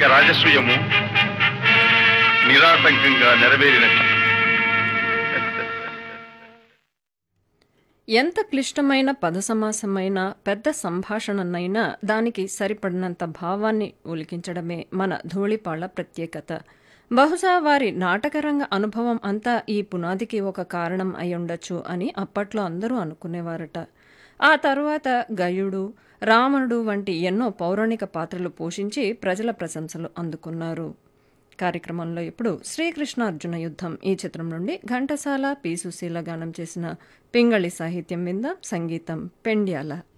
రాజసూయము నిరాటంకంగా నెరవేరినట్లు. ఎంత క్లిష్టమైన పద సమాసమైనా పెద్ద సంభాషణనైనా దానికి సరిపడినంత భావాన్ని ఒలికించడమే మన ధూళిపాళ్ల ప్రత్యేకత. బహుశా వారి నాటకరంగ అనుభవం అంతా ఈ పునాదికి ఒక కారణం అయ్యుండొచ్చు అని అప్పట్లో అందరూ అనుకునేవారట. ఆ తరువాత గయుడు, రావణుడు వంటి ఎన్నో పౌరాణిక పాత్రలు పోషించి ప్రజల ప్రశంసలు అందుకున్నారు. కార్యక్రమంలో ఇప్పుడు శ్రీకృష్ణార్జున యుద్ధం ఈ చిత్రం నుండి ఘంటసాల, పి. సుశీల గానం చేసిన పింగళి సాహిత్యం విందాం. సంగీతం పెండ్యాల.